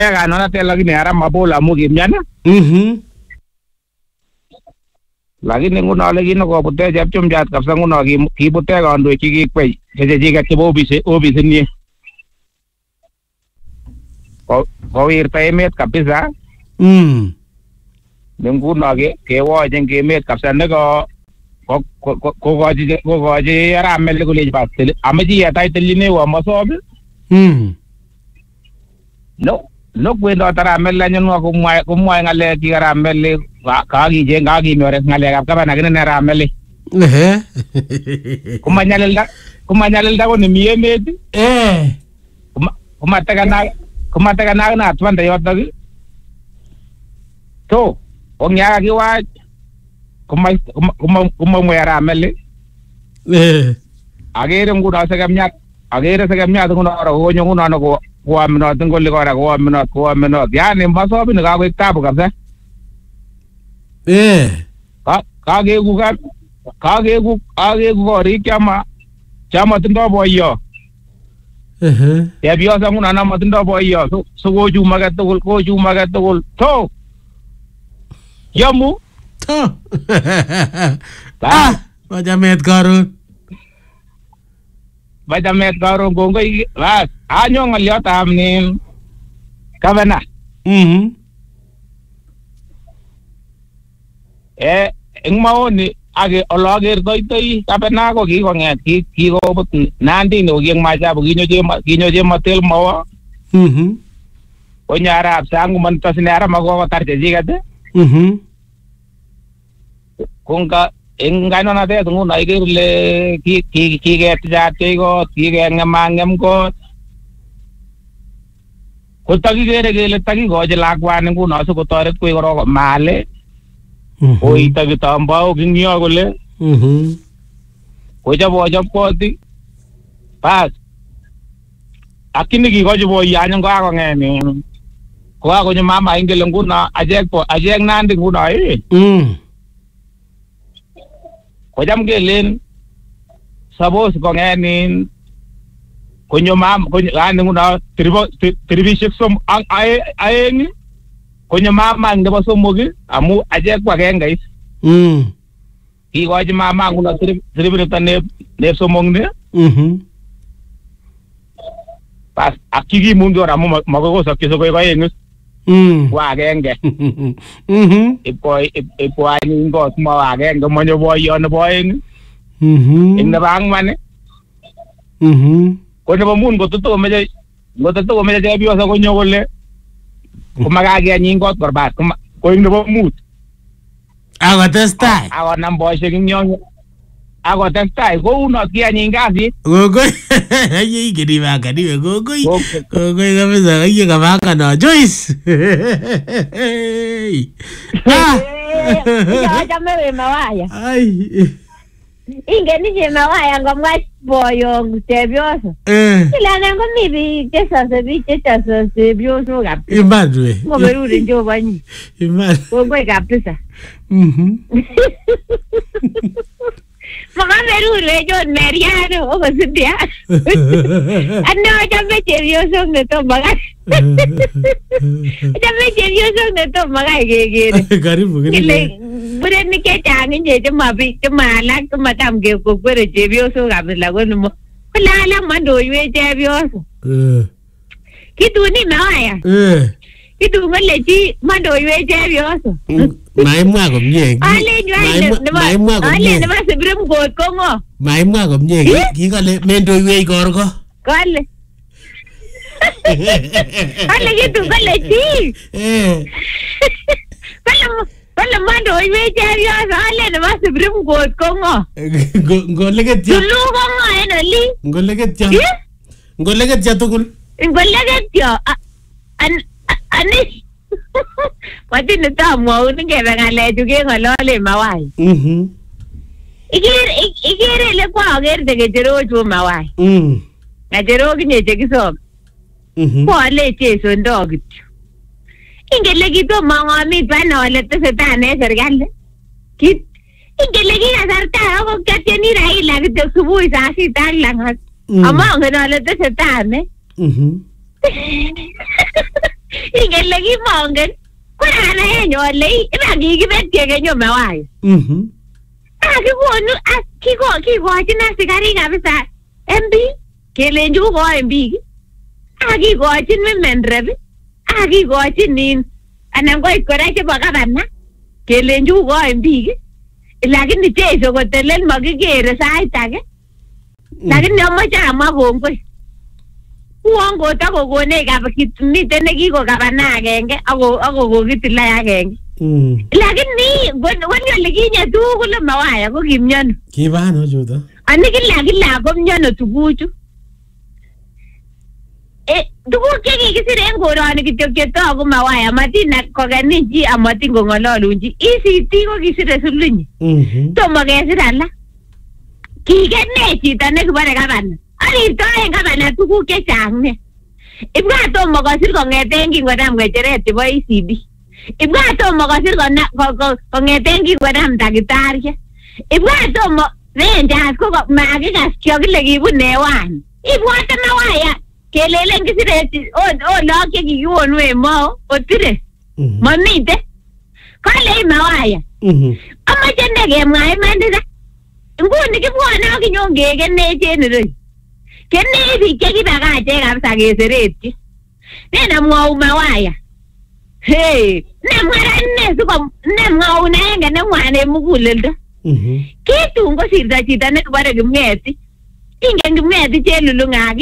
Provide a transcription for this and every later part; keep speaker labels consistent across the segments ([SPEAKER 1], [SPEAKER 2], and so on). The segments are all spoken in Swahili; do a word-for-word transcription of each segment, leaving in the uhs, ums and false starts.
[SPEAKER 1] kanona te lakini ara mabola amu kimyana.
[SPEAKER 2] Mhm.
[SPEAKER 1] Lakini nguno ale kino kobute chepchumchat kabisa nguno kibute kandoik chikikwei chechechiket chebo ofisi ofisit nie. Kowirta emet kabisa.
[SPEAKER 2] Mm.
[SPEAKER 1] Nguno kewoch eng emet kabisa neko kokochi kokochi aramel koleji pastel amachi yetai tilinewo amasob.
[SPEAKER 2] Mm.
[SPEAKER 1] No no kwendo taramel anyun komwae komwae ng'alek chi aramel kakijeng kakinyor ng'alekab gavana kine aramel.
[SPEAKER 2] Ehe.
[SPEAKER 1] Kumanyalilda kumanyalilda ko nemi emet.
[SPEAKER 2] Eh.
[SPEAKER 1] Kumatakana kumatakana na twande yotok. To ongya kiwach kumay kumamwe aramel.
[SPEAKER 2] Eh.
[SPEAKER 1] Agere nguno sekemnyat agere sekemnyat nguno konyo nguno ko koaminot ngoli kora koaminot koaminot yani masobi ni kakoik tabu kabisa.
[SPEAKER 2] Eh.
[SPEAKER 1] Ka kageku ka kageku kageku korik chama chama tindo boyo.
[SPEAKER 2] Ehe.
[SPEAKER 1] Chepyoso nguno na matindo boyo so kochumake tugul kochumake tugul to yamu
[SPEAKER 2] To. Ah, majamet karon.
[SPEAKER 1] Majamet karon kongoi bas anyo ng'oliotab nin gavana.
[SPEAKER 2] Mhm.
[SPEAKER 1] Eh eng maoni age olagertoitoi gavana ko kikong'et kikobut Nandi no kieng machabu kinyoje kinyoje matel mawa.
[SPEAKER 2] Mhm.
[SPEAKER 1] Onyarab sang man tasne ara mago tar chejigat.
[SPEAKER 2] Mhm.
[SPEAKER 1] Kunga engano na te tungu na igirle ki ki ki get jate ko ki ngem ko ko tagi gere gele tagi go je lagwan ngu na so ko toret ko ro male o itagi tambao ginyo gole
[SPEAKER 2] Mhm.
[SPEAKER 1] ko jabo jab ko ti pas akini ki go jabo yanyo ko ako ngeni ko ako ni mama ingele ngu na ajek po ajek Nandi ngu na eh.
[SPEAKER 2] Mm.
[SPEAKER 1] Ko jam gelen suppose ko ngeni konyo mam konyo ane nguna tribo tribishik som ang ay ayeng konyo mama ngeba somogi amu aje kwa genga is.
[SPEAKER 2] Mm.
[SPEAKER 1] Ki ko aje mama nguna tribo tane ne somong ne.
[SPEAKER 2] Mhm.
[SPEAKER 1] Pas akigi mundo ramu magogo sakyo ko ko yeng.
[SPEAKER 2] Mm.
[SPEAKER 1] Wa genga.
[SPEAKER 2] Mhm.
[SPEAKER 1] Ipo ipo ani ngo ma wa genga monyo boyo no boyeng.
[SPEAKER 2] Mhm.
[SPEAKER 1] Inna bang mane.
[SPEAKER 2] Mhm.
[SPEAKER 1] Ko ne mun go to meje go to ko meje biyo sa ko nyogole ko magage ani ngot barbat ko ko ing nebo mut
[SPEAKER 2] Ako testai.
[SPEAKER 1] ako nam boy sing nyong ako testai ko uno ki ani ngasi
[SPEAKER 2] Gogoy. Ayi gidi ba gadi we gogoy. Gogoy kabisa ayi kabaka na Joyce. Ah.
[SPEAKER 3] Ya jame we mawaya.
[SPEAKER 2] Ay.
[SPEAKER 3] Ingeni je mawaya ngomwa boyo ngutebyoso.
[SPEAKER 2] Eh.
[SPEAKER 3] Ila nango mibi kesa se bi kesa se byoso gap.
[SPEAKER 2] Imadwe.
[SPEAKER 3] Ngoberu njo banyi.
[SPEAKER 2] Imad.
[SPEAKER 3] Gogoy kapisa.
[SPEAKER 2] Mhm.
[SPEAKER 3] Maka beru le jo meriano o basidia. Ano jame je byoso neto maga. Jame je byoso neto maga gegere.
[SPEAKER 2] Karibu gidi.
[SPEAKER 3] Bure ni ke changi je jama bi jama la kuma tam ge ko bure je byoso gabla go no. Kula la mando ywe je byoso.
[SPEAKER 2] Eh.
[SPEAKER 3] Kitu ni mawaya.
[SPEAKER 2] Eh.
[SPEAKER 3] Kitu ngale ji mando ywe je byoso.
[SPEAKER 2] Maimwa komye.
[SPEAKER 3] Ale nywa ne
[SPEAKER 2] Maimwa
[SPEAKER 3] ale
[SPEAKER 2] komye.
[SPEAKER 3] ne ba sibrim go ko ngo.
[SPEAKER 2] Maimwa komye. Kikale mendo ywe korko.
[SPEAKER 3] Kale. Ale kitu kale ji.
[SPEAKER 2] Eh.
[SPEAKER 3] Kale kale mando ywe je byoso ale ne ba sibrim go ko ngo.
[SPEAKER 2] Ngoleket ya.
[SPEAKER 3] Tulu ko ngo eno li.
[SPEAKER 2] Ngoleket ya. Ngoleket ya tugul.
[SPEAKER 3] Ngoleket ya. An ani Wati nita mo ni ke ngale ju ke ngolole mawai.
[SPEAKER 2] Mhm.
[SPEAKER 3] Igere igere le kwa ogere de jero ju mawai.
[SPEAKER 2] Mhm.
[SPEAKER 3] Na jero kinye je kisom.
[SPEAKER 2] Mhm.
[SPEAKER 3] Ko le che so ndog. Ingele kito mangami bana wala tese tane serikali. Kit ingele kina sarta ko kateni Raila kito subuhi saa sita lang. Ama ngena le tese tane.
[SPEAKER 2] Mhm.
[SPEAKER 3] ingele kimongen ko ana yenyole iba kikibetye kenyo mawaya
[SPEAKER 2] Mhm.
[SPEAKER 3] akikonu akiko kikochin asikarik kabisa M P kelenju ko M P akikochin women rep akikochin nin anan koit kora chebo gavana kelenju ko M P lakini teso kotelel makikere sait age lakini amache amwa kongoi uon kotakokonech miten nekiko gavana agenge ako kokitilai agenge lakini konyole kinye tugul mawaya ko kimiono
[SPEAKER 2] Kibano chuto.
[SPEAKER 3] ani kila kila komiono tuguchu eh tuguk chekikisir en koroni kityo chetogu mawaya matin kokenin chi amatin kong'ololun chi E C T ko kisire sulunyi tomo kesir alak kikene chito nekibore gavana ariptoen gavana tuguk chechang ne ibwa tomo kosir kong'eten kingonam ng'echeret chebo E C D ibwa tomo kosir kong'eten kingonam takitariek ibwa tomo Rangers ko makikas kile kibun ewan ibwate mawaya kelelen kisire o lok chekikiwonu emo otire mamite kale mawaya amache nekemwa imandira nguni kibwone ak kinyongekenech en ireu kenech biik chekibakache kabisa keseretyi nenamwou mawaya hey nemwara ine siko nemwaun aenge nemwan en muguleldo kitun kosirto chito nekibore Kipng'eti ingen Kipng'eti Chelulung'a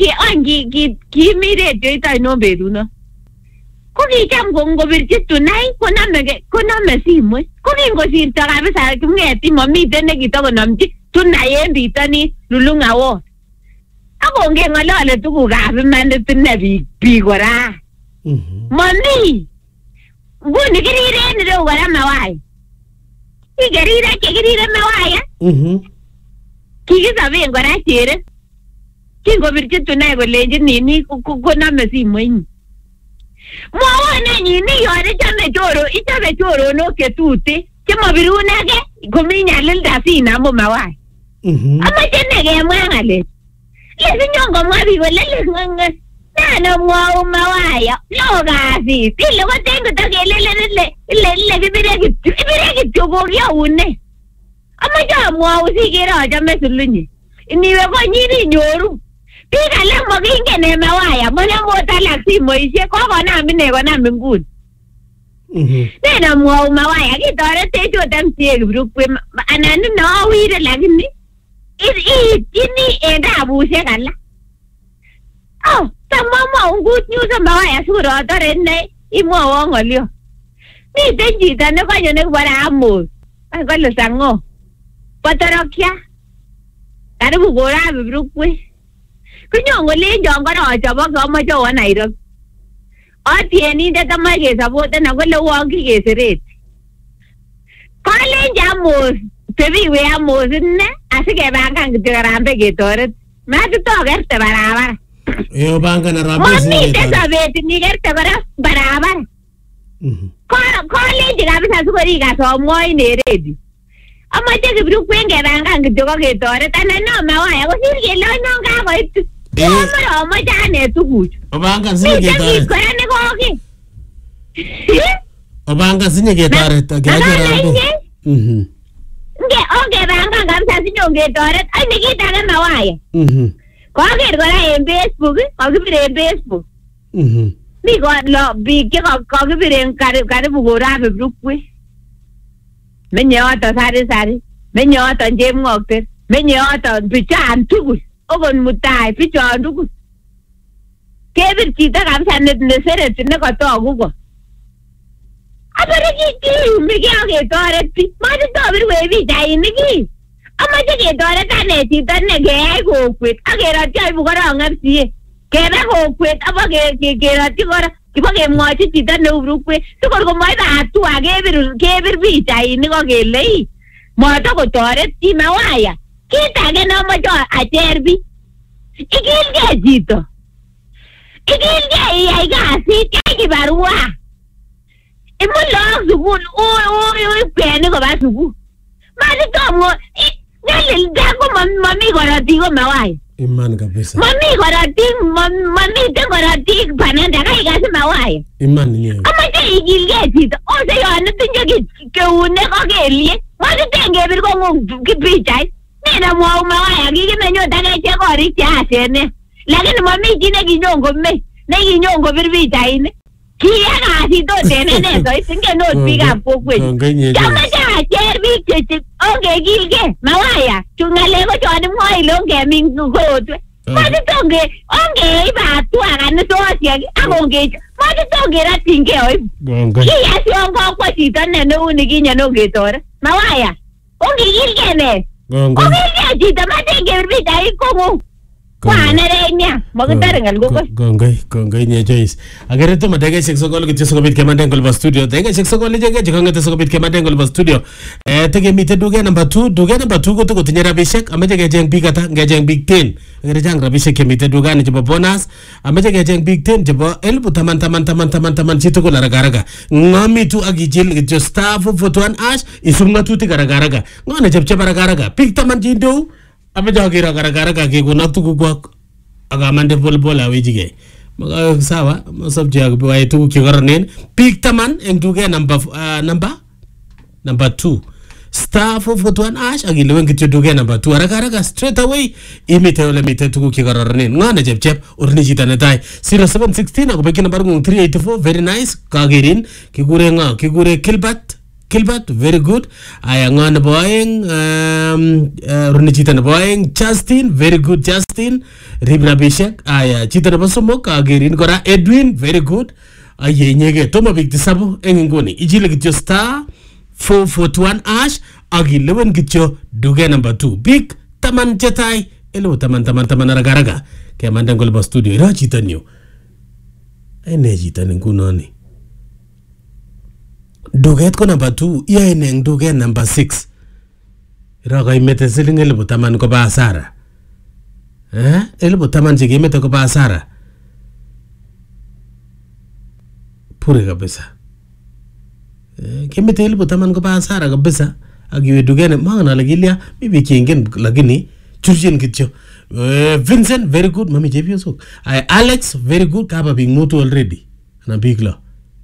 [SPEAKER 3] kimi redioit ainon betuno ko kicham ngobirchi Tunai konome simoit ko kingosirto kabisa Kipng'eti mamiten nekitokonomchi Tunai en bitonin Lulung'a ward akongen ng'olole tugukab imanit ine biik kora mami nguni kiriren ireu kora mawaya ikerire chekirire mawaya kikisoben kora chere kingobirchi Tunai kolenji nini konome simoinyi mwowon anyun iyore chome choro ichobe choronok chetute chemobirun age komi nyalilda sinamu mawaya amache nekemwa ng'alek lesinyon komwa biik kole lesng'eng'e nanomwou mawaya loo kasit ile koten kotokelelen ile ile kibire kityo ibire kityo kokyoune amache amwou sikere achome sulunyi iniwe konyin inyoru biik alak mokingen en mawaya monomot alak simoisiek kokonam ine konam inguni nenamwou mawaya kitoretech ot M C A Kiprukwe anan inowire lakini iityini en tabusiek alak oh tamamwaun kut news mawaya sikorotore ine imwowon ng'olyo miten chito nekonyo nekibore Amos kole Sang'o Potorokya karibu korab Kiprukwe konyon kolenjon korochobok amoche owo Nairobi atienindet amache kesapoten akole uon kikeseret kolenji Amos tebiwe Amos ine asikepangan kityo Harambee ketoret matitokerte barabara
[SPEAKER 2] Yo pangan Harambee
[SPEAKER 3] mamiten sobet nikerte kora barabara kolenji kabisa sikorikas amwoin en redio amache Kiprukwe kepangan kityo koketoret anan no mawaya kosir kele oinon kakoit omore amache ane tuguchu
[SPEAKER 2] Opangan sinye ketoret
[SPEAKER 3] kora nekoki
[SPEAKER 2] Opangan sinye ketoret
[SPEAKER 3] nge ongepangan kabisa sinyon ketoret aini kit age mawaya koker kora en Facebook kokibir en Facebook mi biik chekokibir en karibu korab Kiprukwe menye yoton sarisari menye yoton Chemng'okter menye yoton bichan tugul okot mutai bichon tugul kebir chito kabisa nesereti nekotogu ko abore kiyumi aketoret biik matitobirwech pichainik ii amache ketoret ane chito nekeyai kokwet akerotyi aibu korong M C A kebe kokwet apokerotyi kora kibokemwochi chito neu Kiprukwe sikor komoibe hatua kebir pichainik akele ii motokotoret chi mawaya kit age nomoche acher biik ikilgei chito ikilgei iyai kasit yai kibarua imut look sukul ui kwenik koba sukul matitomwo nyalilda ko mami korotik ko mawaya
[SPEAKER 2] Iman kabisa.
[SPEAKER 3] Mami korotik, mamiten korotik bananda kai kasi mawaya.
[SPEAKER 2] Iman niyo.
[SPEAKER 3] Amache igilgei chito. Ose yon itinye keunek ak kelyek. Matiten kebir kong'ung pichait. Nena mwau mawaya kikimenyot akechek korik cheasene. Lakini mami chi nekinyon kome. Nekinyon kobir pichainik. Kiya kasit ot en ene soit ingen ot biikab kokwet. Chamache acher biik che ongekilgei mawaya. Chu ng'alek ko chon imwoe ile ongemin korotwek. Matito onge ongeib hatua kanisosiek ak onge matito ongerotyingei oib. Kiya siyon kokwo chito ne neu nikinye nongetoret. Mawaya ongekilgei ne. Ongekilgei chito matin kebir pichait kong'ung. Kwanarenya makitare ngal kokos.
[SPEAKER 2] Gongoi, gongoi nye Joyce. Agere tu madegeshek sokol kityo sikobit kemanden kolba studio. Degeshek sokol icheke chekongete sikobit kemanden kolba studio. Eh tege mite duke number two, duke number two koto kotinye rabishek, ameche kecheng biik ata, kecheng biik ten. Agere chang rabishek chemite dukani chebo bonus, ameche kecheng biik ten chebo elfu taman taman taman taman taman chitugul haraka haraka. Ngomitu akichil kityo star four four one ash isum ngatutik haraka haraka. Ngone chepchep haraka haraka. Biik taman chindou. Ameche aker haraka haraka kekonak tuguk akamande pole pole awechigei. Maka sawa, masabche akiwae tuguk chekoronen. Biik taman eng duket number uh, number number two. Star four four one ash akilewen kityo duket number two. Haraka haraka straight away imite ole mite tuguk chekoronen. Ngane chepchep urni chito netai zero seven one six akobeki number ngung three eighty-four. Very nice. Kagerin kikure nga kikure Kilbert Kilbert, very good. Aya nga nebo aeng um, uh, rune chita nebo aeng Justin, very good Justin. Rib rabishek. Aya chita nebo somok agerin kora Edwin, very good. Aya inyege tomo bik tisabu eng inguni. Ichile kityo star four four one ash agilewen kityo duke number two. Bik taman chetai elo taman taman taman aragaraga. Kaya manden kolba studio ira chita nyo. Ene chita ningunoni. Duket ko number two, iya ineng duket number six. Ira imete siling elfu taman ko ba asara. Eh? Elfu taman chiki imete ko ba asara. Pure kabisa. Eh, kimete elfu taman ko ba asara kabisa. Agiwe duket na maana lagilia, mibi kiingen lagini churjin kityo. Uh, Vincent, very good. Mami jepio sok. Uh, Alex, very good. Kaba bing mutu already. Na big lo.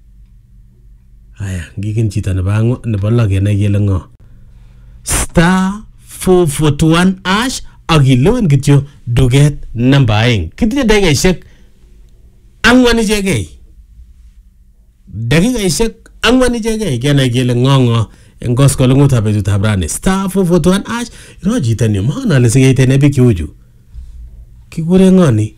[SPEAKER 2] Aya, gikin chita nebo angwa, nebo lage na yele ngo. Star four four one ash agilewen kityo duket number aeng. Kitinye dakikaishek angwan ichegei. Dakikaishek angwan ichegei kenai kele ngo ngo eng koskoleng'utab betutab rani. Star four four one ash iro chito ni maana ale sikeitene biik cheuchu. Kikure ngoni?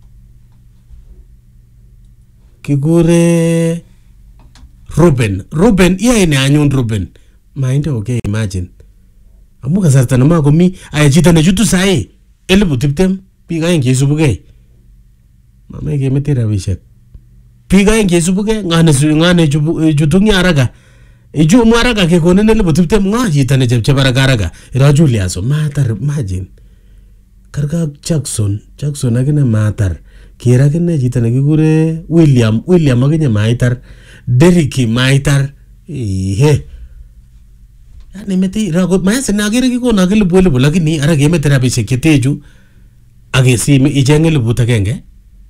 [SPEAKER 2] Kikure Ruben. Ruben, iya ini anyun Ruben. Mainde okay, imagine. Amu kasarta nama komi aya chito nechutu sahi elfu tiptem biik aeng cheisubugei. Mama kemete rabishek. Biik aeng cheisubugei ngane ngane chutungi haraka. Iju mu haraka kekonen elfu tiptem nga chito nechepchep haraka haraka. Ira Julius matar imagine. Karka Jackson, Jackson akine matar. Kira kine chito nekikure William, William akine maitar. Derrick maitar. Ihe. Yani meti ragot mayase nagere kikon akile bole bola kini ara kemete rabishek chetechu akesime icheng elfu agenge.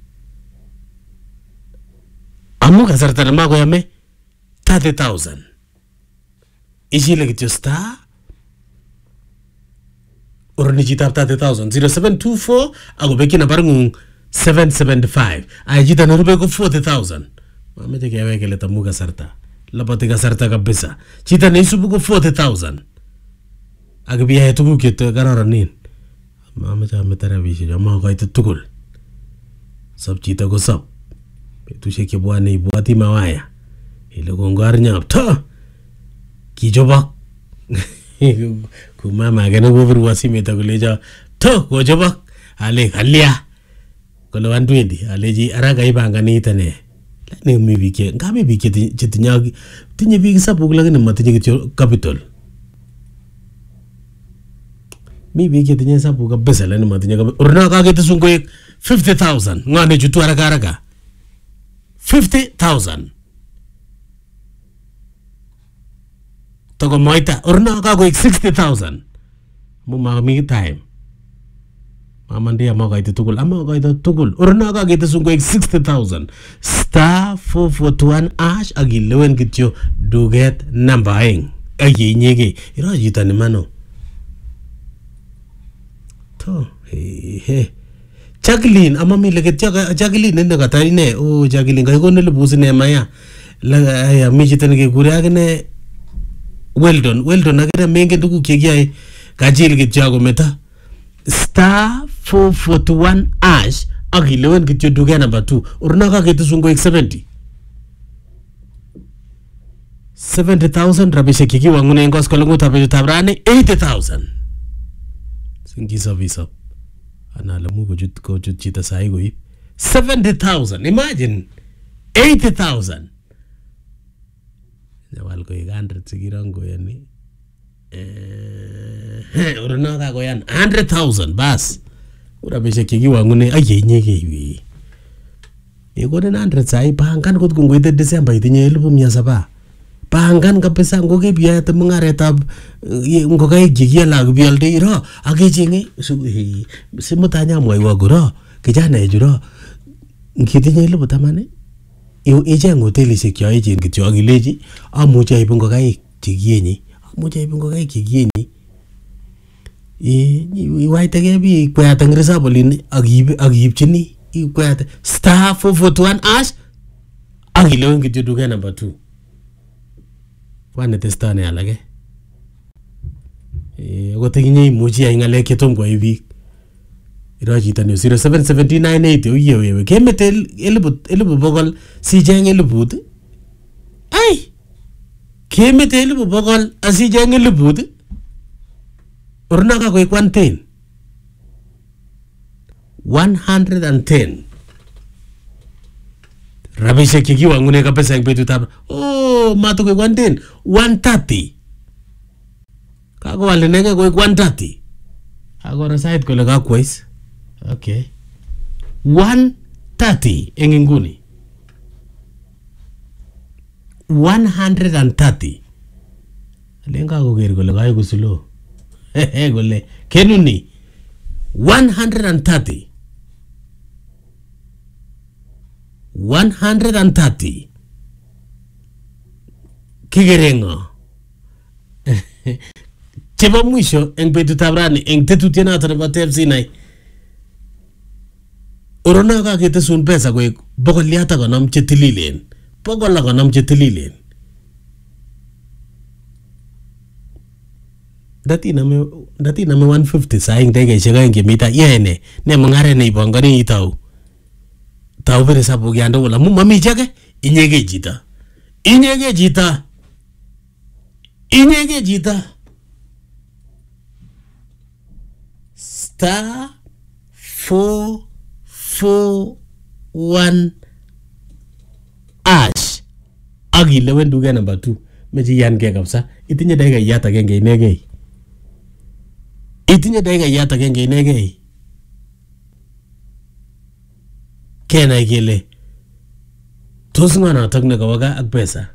[SPEAKER 2] Amu kasarta nama koyame thirty thousand. Ichile kityo star urni chitap thirty thousand zero seven two four akobeki nabar ngung seven seven five. Ay chita narube ko forty thousand. Mameche keweke leta mu kasarta. Lapati kasarta kabisa. Chita neisubu ko forty thousand. Akibiyae tuguk cheto kararanen. Mameche amete rabishek ama koite tugul. Sop chito ko sop. Betushek chebwane ibwati mawaya. Ile kongar nyap to. Kichobok. Kumama agene kobirwa simet akolecho to kochobok. Ale kalia. Kole one twenty aleji araka ipangani itane. Ni mi biik ngapi biik chetinye tinye biik sabuk lakini matinye kityo capital. Mi biik chetinye sabuk kabisa lakini matinye capital. Urna kaketesun koek fifty thousand ngane chutu haraka haraka. fifty thousand. Toko moita urna kakoek sixty thousand. Mu mami time. Amandia magaite tugul ama gaite tugul orna ka gaite sungo sixty thousand star four forty-one ash agilewen kityo duget number aeng ayi nyege ira jita ni mano to he he Jacqueline ama mi leket Jacqueline nende katari ne oh Jacqueline kai konele busi ne maya la ya mi jita ne gure agne well done well done agere menge dugu kiyai kajil kityo go meta star four forty-one ash agilewen kityo duget number two orna ka gaite sungo seventy seventy thousand rabishe kiki wangune ngos kolongu tabe tabrane eighty thousand singisa visa anala mugo jut ko jut chita sai go seventy thousand imagine eighty thousand nawal ko one hundred sigirango yani eh orona ka go yan one hundred thousand bas urabishe kiki wangune aye nyege wi ego one hundred sai pangan kot kungoite December itinye one thousand seven hundred pangan kabisa ngoke biat mungaretab ngokai gigiala bialde iro agejenge simutanya moywa goro kijana ejuro ngitinye lubu tamane yu ejeng hotelishek yo ejen kityo agileji amuche aib ngokai chigienyi amuche aib ngokai chigienyi e waitege bi kwata ngrisa bolin agib agibchini ikwata star four forty-one ash agilewen kityo duka number two wane testane alage eh goteginye imuchi ay ngale ketom ko ibi ira jita ne zero seven seven nine eight uye wewe kemetel elbu elbu bogol si jeng elbut ay kemetel elbu bogol asi jeng elbut orna ka ko kwanten one hundred ten rabishe kiki wangune kapesa ng betu tab oh matu ko kwanten one thirty kago wale nege ko one thirty agora side ko lega kwais okay one thirty enginguni one hundred thirty lenga ko ger ko lega ko sulo he gole kenuni one hundred thirty one hundred thirty kigerengo chebo mwisho eng betu tabrani eng tetutye noto nebo tepsinai orona ka ketesun pesa koek bokol yata konom chetililen bokol konom chetililen datina me datina me one fifty saing dege shega eng mita yene ne mangare ne ibongani itau tau bere sabu gyando wala mu mami jage inyege jita inyege jita inyege jita star four four one ash agi lewen duge number two meji yan ge kapsa itinye daiga yata genge inege itinye daiga yata genge inege kena igile tos ngana tagne kawaga ak pesa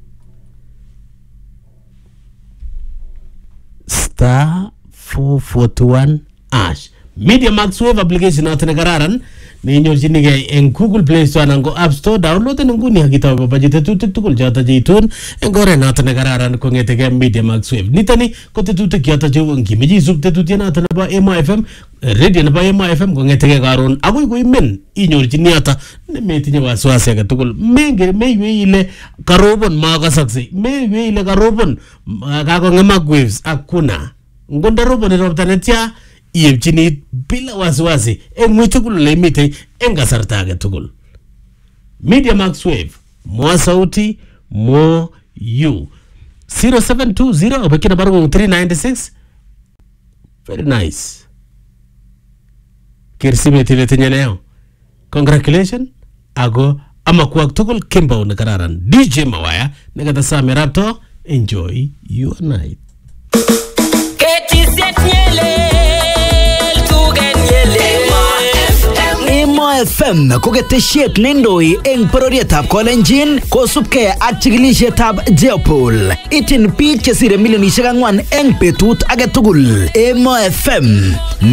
[SPEAKER 2] star four forty-one ash Media Max Wave application atene kararan ninyorchinige en Google Play Store anan ko App Store download nguni hakitaw babajite tutik tukul jata jitun en gore natene kararan kongetege Media Max Wave nitani ko tetutik jata jewu ngimiji sub tetutien atene ba M I F M radio na ba M I F M kongetege karon agoi ko imen inyorchini ata nemetinye waswasi age tukul menge meywe ile karobon makasakse meywe ile karobon kakongemak waves akuna ngonda robon robta netya yebchini bila waswasi engwitukul lemite engasarta age tukul Media Max Wave mo sauti mo you zero seven two zero obekina bargo three nine six very nice kirsimeti letenye leo congratulations ago amakuak tukul kimba na kararan D J Mawaya negata Sami Rapto enjoy your night
[SPEAKER 4] Emo F M ko ketesiet nendoi eng pororietab Kolenjin kosubke ak chikilisietab Jeopol itin biik chesire milionisiek ang'wan eng betut age tugul. Emo F M